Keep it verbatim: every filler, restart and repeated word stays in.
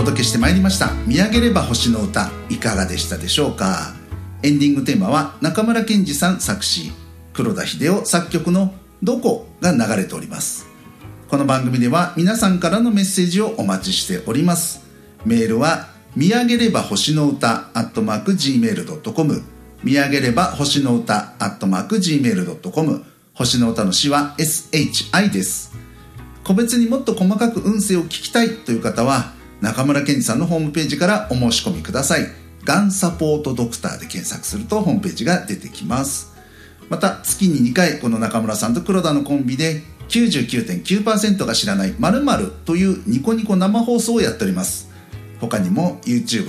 届けしてまいりました見上げれば星の歌、いかがでしたでしょうか。エンディングテーマは中村健二さん作詞、黒田秀夫作曲のどこが流れております。この番組では皆さんからのメッセージをお待ちしております。メールは見上げれば星の歌アットマーク ジーメールドットコム、 見上げれば星の歌アットマーク ジーメールドットコム、 星の歌の詩は エスエイチアイ です。個別にもっと細かく運勢を聞きたいという方は中村健二さんのホームページからお申し込みください。がんサポートドクターで検索するとホームページが出てきます。また月ににかいこの中村さんと黒田のコンビで きゅうじゅうきゅうてんきゅうパーセント が知らない〇〇というニコニコ生放送をやっております。他にも YouTube、